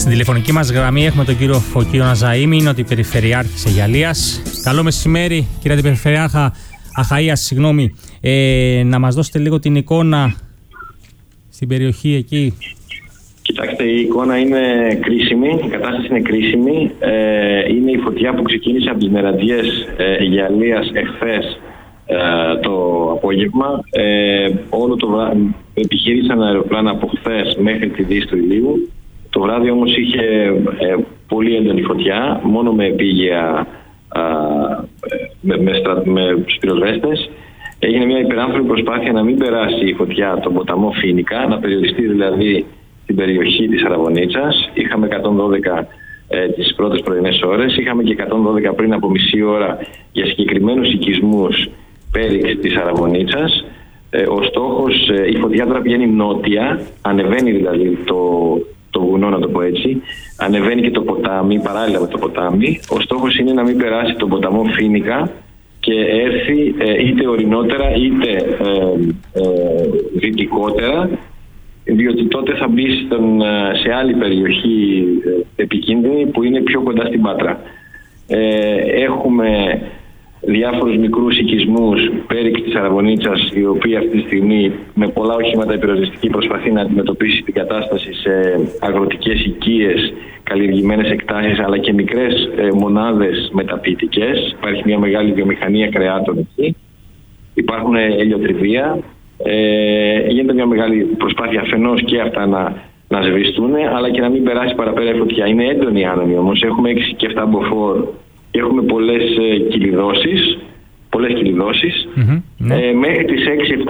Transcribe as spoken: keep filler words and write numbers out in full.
Στην τηλεφωνική μας γραμμή έχουμε τον κύριο Φωκείο Ναζαήμι, είναι ο Αντιπεριφερειάρχης Αιγιαλίας. Καλό μεσημέρι, κύριε Αντιπεριφερειάρχα Αχαΐας, συγγνώμη. Ε, να μας δώσετε λίγο την εικόνα στην περιοχή εκεί. Κοιτάξτε, η εικόνα είναι κρίσιμη, η κατάσταση είναι κρίσιμη. Ε, είναι η φωτιά που ξεκίνησε από τις νερατζιές ε, Αιγιαλίας εχθές ε, το απόγευμα. Ε, όλο το βράδυ επιχείρησαν αεροπλάνα από χθες μέχρι τη δύση του ηλίου. Το βράδυ όμως είχε ε, πολύ έντονη φωτιά, μόνο με επίγεια, α, με, με, στρα, με πυροσβέστες. Έγινε μια υπεράνθρωπη προσπάθεια να μην περάσει η φωτιά τον ποταμό Φοίνικα, να περιοριστεί δηλαδή στην περιοχή της Αραβωνίτσας. Είχαμε εκατόν δώδεκα ε, τις πρώτες πρωινές ώρες, είχαμε και εκατόν δώδεκα πριν από μισή ώρα για συγκεκριμένους οικισμούς πέριξ της Αραβωνίτσας. Ε, ο στόχος, ε, η φωτιά τώρα πηγαίνει νότια, ανεβαίνει δηλαδή το, το βουνό, να το πω έτσι, ανεβαίνει και το ποτάμι, παράλληλα με το ποτάμι. Ο στόχος είναι να μην περάσει τον ποταμό Φοίνικα και έρθει ε, είτε ορεινότερα είτε ε, ε, δυτικότερα, διότι τότε θα μπει στον, σε άλλη περιοχή ε, επικίνδυνη που είναι πιο κοντά στην Πάτρα. Ε, έχουμε διάφορους μικρούς οικισμούς πέριξ της Αραβωνίτσας, η οποία αυτή τη στιγμή με πολλά οχήματα πυροσβεστική προσπαθεί να αντιμετωπίσει την κατάσταση σε αγροτικές οικίες, καλλιεργημένες εκτάσεις, αλλά και μικρές ε, μονάδες μεταποιητικές. Υπάρχει μια μεγάλη βιομηχανία κρεάτων εκεί. Υπάρχουν ελιοτριβία. Ε, γίνεται μια μεγάλη προσπάθεια αφενός και αυτά να, να σβηστούν, αλλά και να μην περάσει παραπέρα η φωτιά. Είναι έντονη η άνεμη όμως. Έχουμε έξι και επτά μποφόρ. Έχουμε πολλές ε, κυλιδώσεις, πολλές κυλιδώσεις. Mm-hmm, ναι. ε, μέχρι τις έξι